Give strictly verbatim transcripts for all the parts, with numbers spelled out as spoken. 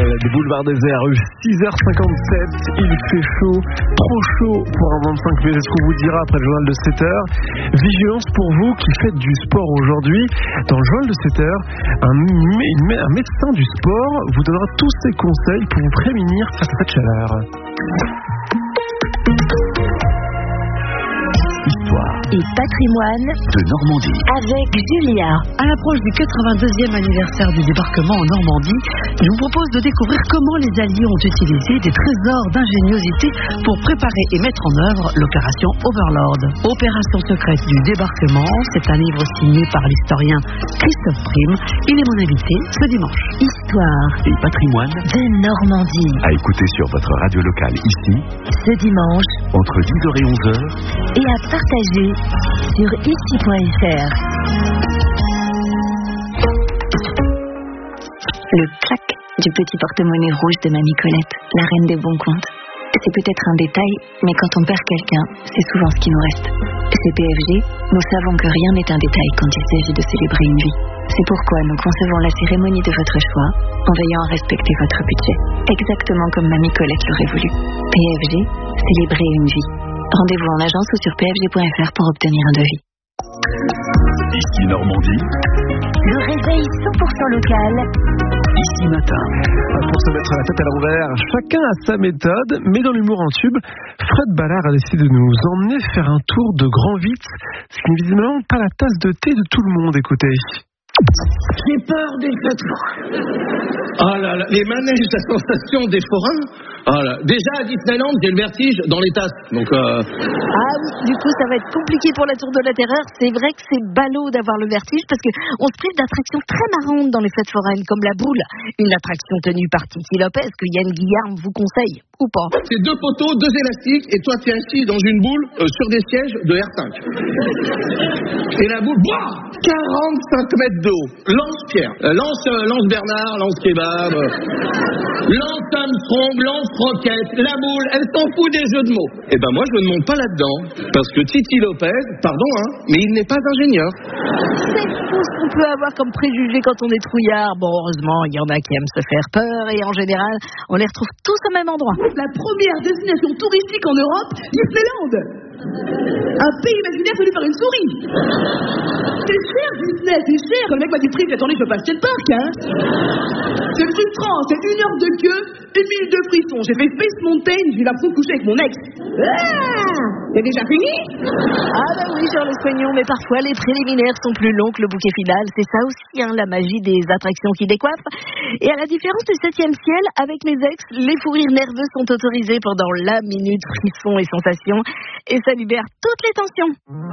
des boulevards déserts, six heures cinquante-sept, il fait chaud, trop chaud pour un vingt-cinq mai, c'est ce qu'on vous dira après le journal de sept heures. Vigilance pour vous qui faites du sport aujourd'hui. Dans le journal de sept heures, un, un médecin du sport vous donnera tous ses conseils pour vous prémunir face à cette chaleur. Histoire et patrimoine de Normandie avec Julia. À l'approche du quatre-vingt-deuxième anniversaire du débarquement en Normandie, je vous propose de découvrir comment les Alliés ont utilisé des trésors d'ingéniosité pour préparer et mettre en œuvre l'opération Overlord. Opération secrète du débarquement, c'est un livre signé par l'historien Christophe Prime. Il est mon invité ce dimanche. Histoire et patrimoine de Normandie. À écouter sur votre radio locale ici, ce dimanche, entre dix heures et onze heures, et à partager sur ici point f r. Le clac du petit porte-monnaie rouge de Mamie Colette, la reine des bons comptes. C'est peut-être un détail, mais quand on perd quelqu'un, c'est souvent ce qui nous reste. Chez P F G, nous savons que rien n'est un détail quand il s'agit de célébrer une vie. C'est pourquoi nous concevons la cérémonie de votre choix en veillant à respecter votre budget, exactement comme Mamie Colette l'aurait voulu. P F G, célébrer une vie. Rendez-vous en agence ou sur p f g point f r pour obtenir un devis. Ici Normandie, le réveil cent pour cent local. Ici matin. Pour se mettre la tête à l'envers, chacun a sa méthode, mais dans l'humour en tube, Fred Ballard a décidé de nous emmener faire un tour de grand vite, ce qui n'est visiblement pas la tasse de thé de tout le monde. Écoutez. J'ai peur des fêtes foraines. Oh là là, les manèges de sensation des forains. Oh là. Déjà à Disneyland, j'ai le vertige dans les tasses. Donc euh... Ah oui, du coup ça va être compliqué pour la Tour de la Terreur. C'est vrai que c'est ballot d'avoir le vertige parce qu'on se prive d'attractions très marrantes dans les fêtes foraines, comme la boule, une attraction tenue par Titi Lopez que Yann Guillaume vous conseille, ou pas. C'est deux poteaux, deux élastiques, et toi tu es assis dans une boule euh, sur des sièges de R cinq. Et la boule, boah, quarante-cinq mètres de haut. Lance-Pierre, euh, lance, euh, lance Bernard, lance Kebab, euh, lance Armstrong, lance Roquette. La boule, elle s'en fout des jeux de mots. Et ben moi je ne monte pas là-dedans, parce que Titi Lopez, pardon hein, mais il n'est pas ingénieur. C'est tout ce qu'on peut avoir comme préjugé quand on est trouillard. Bon, heureusement, il y en a qui aiment se faire peur, et en général, on les retrouve tous au même endroit. La première destination touristique en Europe, Disneyland. Un pays imaginaire tenu par une souris. C'est cher, Disney, c'est cher. Le mec m'a dit, Frick, attendez, je peux pas acheter le parc, hein. C'est frustrant, c'est une heure de queue, une minute de frisson. J'ai fait Space Mountain, j'ai eu l'impression de coucher avec mon ex. Ah, c'est déjà fini? Ah bah oui, genre les soignons, mais parfois les préliminaires sont plus longs que le bouquet final. C'est ça aussi, hein, la magie des attractions qui décoiffent. Et à la différence du septième ciel, avec mes ex, les fous rires nerveux sont autorisés pendant la minute frisson et sensation. Et ça libère toutes les tensions.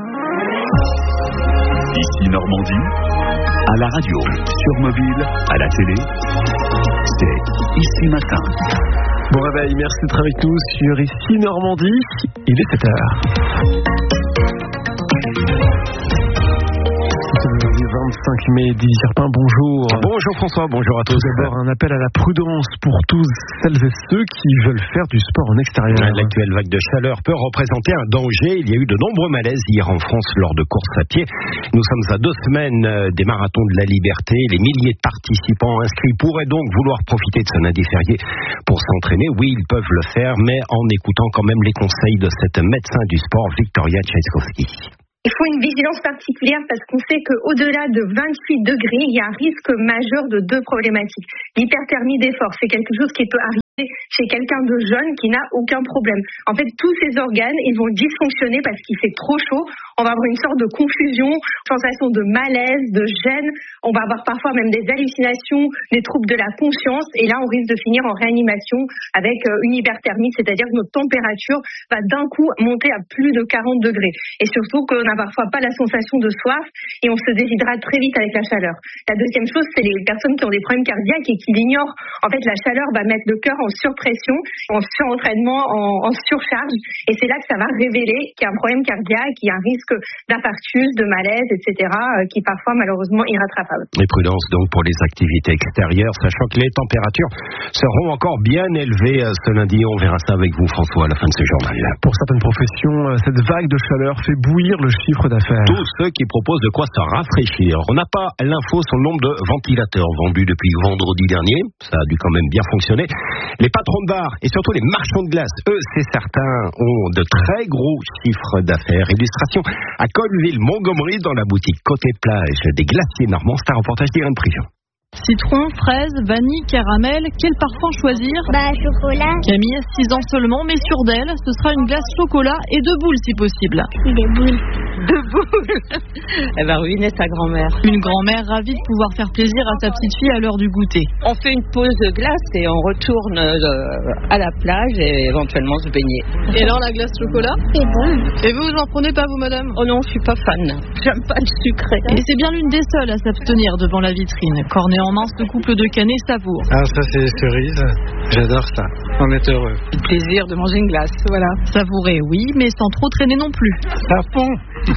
Ici Normandie, à la radio, sur mobile, à la télé, c'est Ici Matin. Bon réveil, merci d'être avec nous sur Ici Normandie. Il est sept heures. vingt-cinq mai, Didier Serpin, bonjour. Bonjour François, bonjour à tous. Tout d'abord, un appel à la prudence pour tous celles et ceux qui veulent faire du sport en extérieur. L'actuelle vague de chaleur peut représenter un danger. Il y a eu de nombreux malaises hier en France lors de courses à pied. Nous sommes à deux semaines des marathons de la liberté. Les milliers de participants inscrits pourraient donc vouloir profiter de ce lundi férié pour s'entraîner. Oui, ils peuvent le faire, mais en écoutant quand même les conseils de cette médecin du sport, Victoria Tchaikovsky. Il faut une vigilance particulière parce qu'on sait qu'au-delà de vingt-huit degrés, il y a un risque majeur de deux problématiques. L'hyperthermie d'effort, c'est quelque chose qui peut arriver chez quelqu'un de jeune qui n'a aucun problème. En fait, tous ces organes, ils vont dysfonctionner parce qu'il fait trop chaud. On va avoir une sorte de confusion, sensation de malaise, de gêne. On va avoir parfois même des hallucinations, des troubles de la conscience. Et là, on risque de finir en réanimation avec une hyperthermie, c'est-à-dire que notre température va d'un coup monter à plus de quarante degrés. Et surtout qu'on n'a parfois pas la sensation de soif et on se déshydrate très vite avec la chaleur. La deuxième chose, c'est les personnes qui ont des problèmes cardiaques et qui l'ignorent. En fait, la chaleur va mettre le cœur en surpression, en surentraînement, en, en surcharge. Et c'est là que ça va révéler qu'il y a un problème cardiaque, qu'il y a un risque risque d'infarctus, de malaise, et cetera, euh, qui parfois malheureusement irrattrapable. Et prudence donc pour les activités extérieures, sachant que les températures seront encore bien élevées ce lundi. On verra ça avec vous, François, à la fin de ce journal. Pour certaines professions, cette vague de chaleur fait bouillir le chiffre d'affaires. Tous ceux qui proposent de quoi se rafraîchir. On n'a pas l'info sur le nombre de ventilateurs vendus depuis vendredi dernier. Ça a dû quand même bien fonctionner. Les patrons de bars et surtout les marchands de glace, eux, c'est certain, ont de très gros chiffres d'affaires. Illustration à Colleville-Montgomery dans la boutique Côté Plage des Glaciers Normands. C'est un reportage d'Irène Prigent. Citron, fraise, vanille, caramel, quel parfum choisir? Bah, chocolat. Camille a six ans seulement, mais sûre d'elle, ce sera une glace chocolat et deux boules si possible. Des boules. Deux boules. Elle va ruiner sa grand-mère. Une grand-mère ravie de pouvoir faire plaisir à sa petite fille à l'heure du goûter. On fait une pause de glace et on retourne euh, à la plage et éventuellement se baigner. Et alors la glace chocolat? C'est bon. Et vous, vous n'en prenez pas vous, madame? Oh non, je suis pas fan. J'aime pas le sucré. Et c'est bien l'une des seules à s'abstenir devant la vitrine. Cornet en main, ce couple de canets savoure. Ah, ça c'est cerise. J'adore ça. On est heureux. Le plaisir de manger une glace, voilà. Savourer, oui, mais sans trop traîner non plus. Ça fond.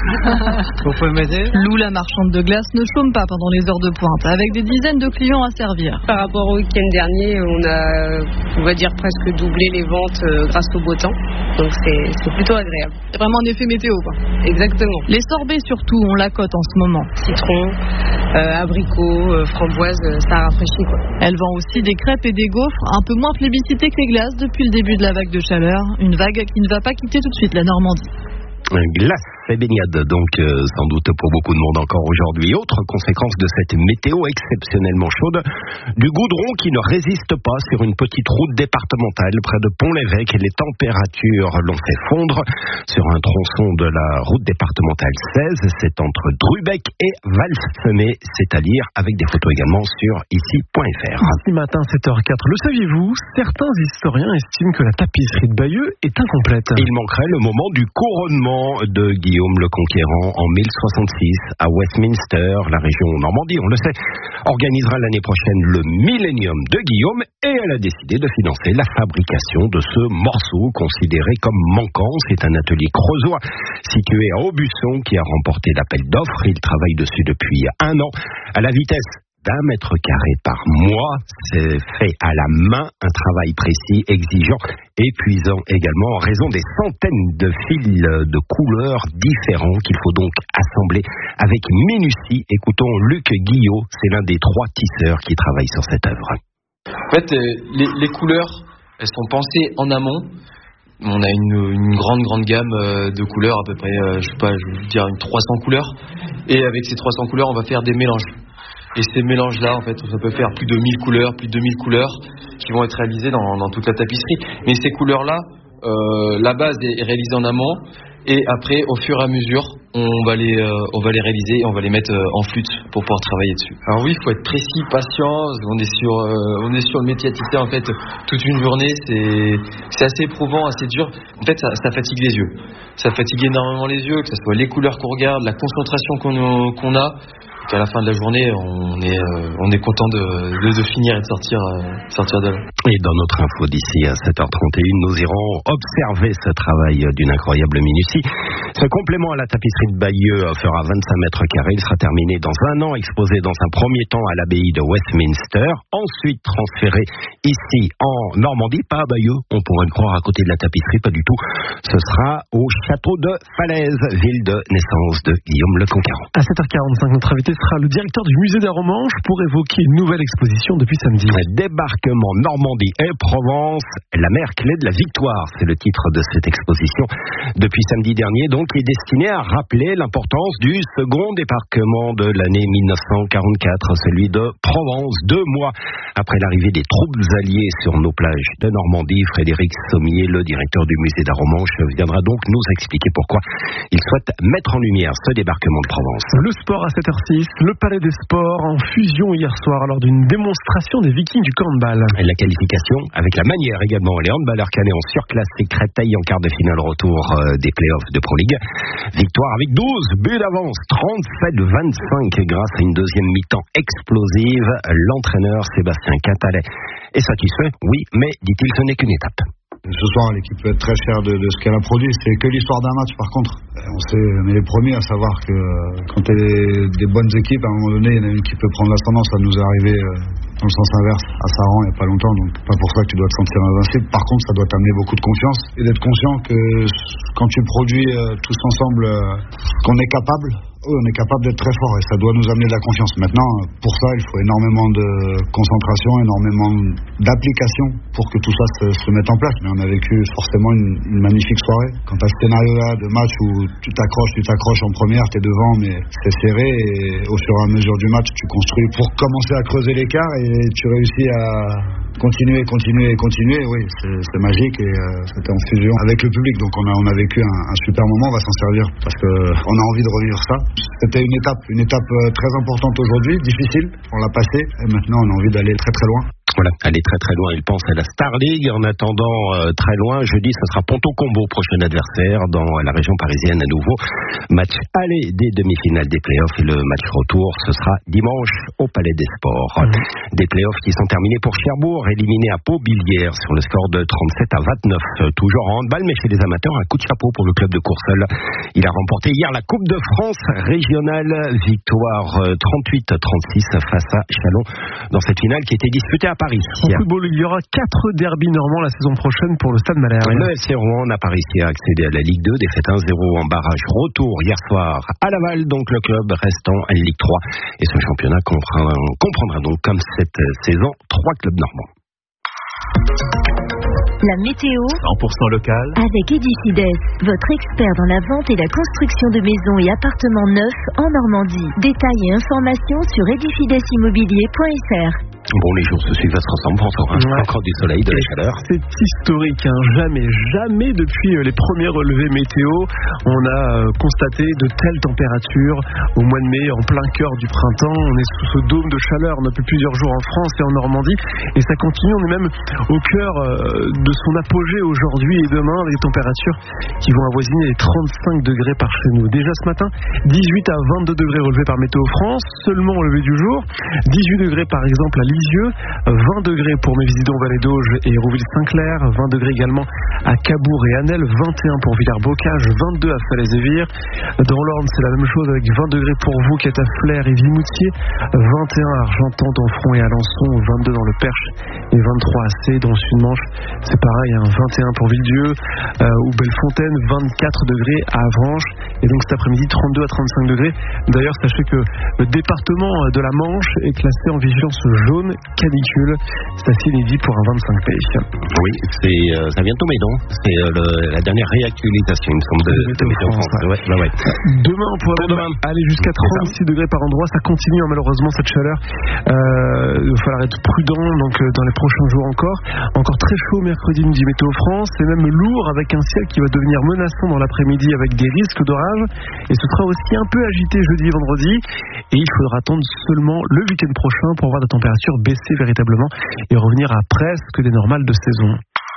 Vous pouvez m'aider? Lou, la marchande de glace, ne chôme pas pendant les heures de pointe, avec des dizaines de clients à servir. Par rapport au week-end dernier, on a, on va dire, presque doublé les ventes grâce au beau temps. Donc c'est, c'est plutôt agréable. C'est vraiment un effet météo, quoi. Exactement. Les sorbets surtout, on la cote en ce moment. Citron, euh, abricot, euh, framboise, ça rafraîchit, quoi. Elle vend aussi des crêpes et des gaufres, un peu moins plébiscitées que les glaces depuis le début de la vague de chaleur. Une vague qui ne va pas quitter tout de suite la Normandie. Glace et baignade, donc euh, sans doute pour beaucoup de monde encore aujourd'hui. Autre conséquence de cette météo exceptionnellement chaude, du goudron qui ne résiste pas sur une petite route départementale près de Pont-l'Évêque. Les températures l'ont fait fondre sur un tronçon de la route départementale seize. C'est entre Drubeck et Valsemé. C'est à lire avec des photos également sur ici point f r. Ce matin, sept heures quatre. Le saviez-vous? Certains historiens estiment que la tapisserie de Bayeux est incomplète. Il manquerait le moment du couronnement de Guillaume le Conquérant en mille soixante-six à Westminster. La région Normandie, on le sait, organisera l'année prochaine le millénium de Guillaume et elle a décidé de financer la fabrication de ce morceau considéré comme manquant. C'est un atelier creusois situé à Aubusson qui a remporté l'appel d'offres. Il travaille dessus depuis un an à la vitesse d'un mètre carré par mois. C'est fait à la main, un travail précis, exigeant, épuisant également en raison des centaines de fils de couleurs différents qu'il faut donc assembler avec minutie. Écoutons Luc Guillot, c'est l'un des trois tisseurs qui travaillent sur cette œuvre. En fait, les, les couleurs, elles sont pensées en amont. On a une, une grande grande gamme de couleurs, à peu près, je sais pas, je veux dire une trois cents couleurs. Et avec ces trois cents couleurs, on va faire des mélanges. Et ces mélanges-là, en fait, ça peut faire plus de mille couleurs, plus de deux mille couleurs qui vont être réalisées dans, dans toute la tapisserie. Mais ces couleurs-là, euh, la base est réalisée en amont. Et après, au fur et à mesure, on va les, euh, on va les réaliser et on va les mettre euh, en flûte pour pouvoir travailler dessus. Alors oui, il faut être précis, patient. On est sur, euh, on est sur le métier à tisser en fait toute une journée. C'est, c'est assez éprouvant, assez dur. En fait, ça, ça fatigue les yeux. Ça fatigue énormément les yeux, que ce soit les couleurs qu'on regarde, la concentration qu'on, qu'on a. Qu'à la fin de la journée, on est, euh, on est content de, de, de finir et de sortir, euh, sortir de là. Et dans notre info d'ici à sept heures trente et une, nous irons observer ce travail d'une incroyable minutie. Ce complément à la tapisserie de Bayeux fera vingt-cinq mètres carrés. Il sera terminé dans un an, exposé dans un premier temps à l'abbaye de Westminster, ensuite transféré ici en Normandie, pas à Bayeux, on pourrait le croire à côté de la tapisserie, pas du tout. Ce sera au château de Falaise, ville de naissance de Guillaume le Conquérant. À sept heures quarante-cinq, notre invité sera le directeur du musée d'Aromanches pour évoquer une nouvelle exposition depuis samedi. Débarquement Normandie et Provence, la mer clé de la victoire, c'est le titre de cette exposition depuis samedi dernier, donc qui est destiné à rappeler l'importance du second débarquement de l'année mille neuf cent quarante-quatre, celui de Provence, deux mois après l'arrivée des troupes alliées sur nos plages de Normandie. Frédéric Sommier, le directeur du musée d'Aromanches, viendra donc nous expliquer pourquoi il souhaite mettre en lumière ce débarquement de Provence. Le sport à sept heures six. Le Palais des Sports en fusion hier soir lors d'une démonstration des Vikings du handball. Et la qualification avec la manière également. Les handballeurs canets ont surclassé Créteil en quart de finale retour des playoffs de Pro League. Victoire avec douze buts d'avance, trente-sept vingt-cinq grâce à une deuxième mi-temps explosive. L'entraîneur Sébastien Quintalet est satisfait, oui, mais dit-il, ce n'est qu'une étape. Ce soir, l'équipe peut être très chère de, de ce qu'elle a produit. C'est que l'histoire d'un match, par contre. On, sait, on est les premiers à savoir que quand il y a des, des bonnes équipes, à un moment donné, il y en a une qui peut prendre l'ascendant. Ça nous est arrivé dans le sens inverse à Saran il n'y a pas longtemps. Donc, pas pour ça que tu dois te sentir invincible. Par contre, ça doit t'amener beaucoup de confiance et d'être conscient que quand tu produis euh, tous ensemble euh, qu'on est capable, oui, on est capable d'être très fort et ça doit nous amener de la confiance. Maintenant, pour ça, il faut énormément de concentration, énormément d'application pour que tout ça se, se mette en place. Mais on a vécu forcément une, une magnifique soirée. Quand tu as ce scénario-là de match où tu t'accroches, tu t'accroches en première, tu es devant, mais c'est serré et au fur et à mesure du match, tu construis pour commencer à creuser l'écart et tu réussis à continuer, continuer, continuer. Oui, c'est, c'est magique et euh, c'était en fusion avec le public. Donc on a, on a vécu un, un super moment, on va s'en servir parce qu'on a envie de revivre ça. C'était une étape, une étape très importante aujourd'hui, difficile, on l'a passée et maintenant on a envie d'aller très très loin. Voilà, aller très très loin, il pense à la Star League. En attendant, euh, très loin, jeudi, ce sera Ponto Combo, prochain adversaire dans la région parisienne à nouveau. Match aller des demi-finales des playoffs et le match retour, ce sera dimanche au Palais des Sports. Mmh. Des playoffs qui sont terminés pour Cherbourg, éliminé à Pau-Billière sur le score de trente-sept à vingt-neuf. Toujours en handball, mais chez les amateurs, un coup de chapeau pour le club de Courseulles. Il a remporté hier la Coupe de France régionale, victoire trente-huit à trente-six face à Chalon dans cette finale qui était disputée à Paris. En football, il y aura quatre derbys normands la saison prochaine pour le Stade Malherbe. Le F C Rouen n'a pas réussi à accéder à la Ligue deux, défaite un zéro en barrage retour hier soir à Laval, donc le club restant à Ligue trois. Et ce championnat comprendra, comprendra donc comme cette saison trois clubs normands. La météo cent pour cent local avec Edifides, votre expert dans la vente et la construction de maisons et appartements neufs en Normandie. Détails et informations sur edifides immobilier point f r. Bon, les jours se suivent à se ressemblent, François. Hein. Ouais. Encore du soleil, de la chaleur. C'est historique, hein. Jamais, jamais depuis les premiers relevés météo, on a constaté de telles températures au mois de mai, en plein cœur du printemps. On est sous ce dôme de chaleur depuis plusieurs jours en France et en Normandie. Et ça continue, on est même au cœur de son apogée aujourd'hui et demain, avec des températures qui vont avoisiner les trente-cinq degrés par chez nous. Déjà ce matin, dix-huit à vingt-deux degrés relevés par Météo France, seulement au lever du jour. dix-huit degrés par exemple à Lisieux, vingt degrés pour Mévisidon, Vallée d'Auge et Hérouville-Saint-Clair, vingt degrés également à Cabourg et Annelle, vingt et un pour Villers-Bocage, vingt-deux à Falaise-et-Vire. Dans l'Orne, c'est la même chose avec vingt degrés pour vous qui êtes à Flers et Vimoutier, vingt et un à Argentan, Donfront et Alençon, vingt-deux dans le Perche et vingt-trois à Sées dans le Sud-Manche. C'est pareil, hein, vingt et un pour Villedieu euh, ou Bellefontaine, vingt-quatre degrés à Avranches et donc cet après-midi trente-deux à trente-cinq degrés. D'ailleurs, sachez que le département de la Manche est classé en vigilance jaune canicule. C'est assez inédit pour un vingt-cinq P. Oui, c'est, euh, ça vient de tomber, non? C'est euh, le, la dernière réactualisation, il me semble, de, de, de Météo France. France. Ouais, ouais, ouais. Demain, on pourrait demain. aller jusqu'à trente-six degrés par endroit. Ça continue, hein, malheureusement, cette chaleur. Euh, il va falloir être prudent donc, euh, dans les prochains jours encore. Encore très chaud mercredi, nous dit Météo France. C'est même lourd avec un ciel qui va devenir menaçant dans l'après-midi avec des risques d'orage. Et ce sera aussi un peu agité jeudi et vendredi. Et il faudra attendre seulement le week-end prochain pour voir la température baisser véritablement et revenir à presque des normales de saison.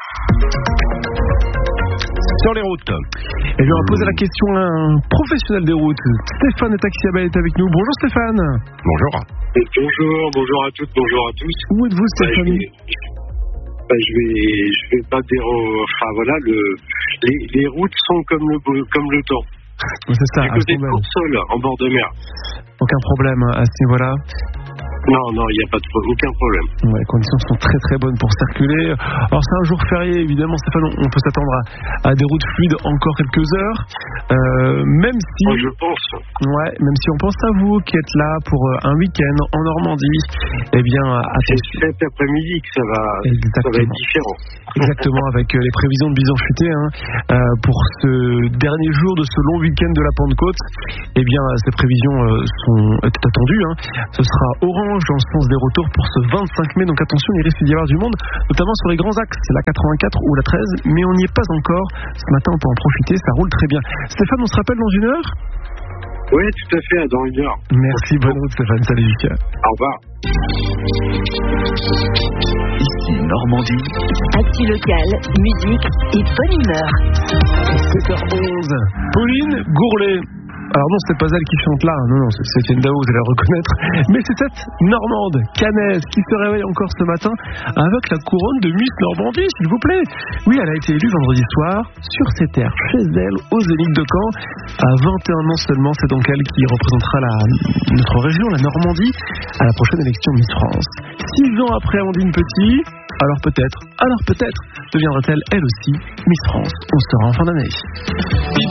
Sur les routes. Et bien on va poser la question à un professionnel des routes. Stéphane Taxiabel est avec nous. Bonjour Stéphane. Bonjour. Bonjour, bonjour à toutes, bonjour à tous. Où êtes-vous Stéphane? Bah, je vais, je vais pas dire, enfin voilà, le, les, les routes sont comme le, comme le temps. C'est ça. Du côté de Courseulles, en bord de mer. Aucun problème à ce niveau-là. Non, non, il n'y a pas de, aucun problème. Ouais, les conditions sont très très bonnes pour circuler. Alors c'est un jour férié, évidemment, Stéphane, on peut s'attendre à, à des routes fluides encore quelques heures. Euh, même si... Oh, je pense. Ouais, même si on pense à vous qui êtes là pour un week-end en Normandie, eh bien... C'est cet après-midi que ça va, ça va être différent. Exactement, avec les prévisions de bison futé, hein, euh, pour ce dernier jour de ce long week-end de la Pentecôte, eh bien, ces prévisions euh, sont attendues. Hein. Ce sera orange dans le sens des retours pour ce vingt-cinq mai, donc attention, il risque d'y avoir du monde, notamment sur les grands axes, la quatre-vingt-quatre ou la treize, mais on n'y est pas encore. Ce matin, on peut en profiter, ça roule très bien. Stéphane, on se rappelle dans une heure? Oui, tout à fait, dans une heure. Merci, bonne route Stéphane, salut. Au revoir. Ici Normandie. Actu locale, musique et bonne humeur. sept heures onze. Pauline Gourlet. Alors non, c'est pas elle qui chante là, non, non, c'est Étienne Dao, vous allez le reconnaître, mais c'est cette Normande, Canaise, qui se réveille encore ce matin avec la couronne de Miss Normandie, s'il vous plaît. Oui, elle a été élue vendredi soir sur ses terres, chez elle, au Zénith de Caen. À vingt et un ans seulement, c'est donc elle qui représentera la, notre région, la Normandie, à la prochaine élection Miss France. Six ans après Amandine Petit, alors peut-être, alors peut-être, deviendra-t-elle elle aussi Miss France. On sera en fin d'année.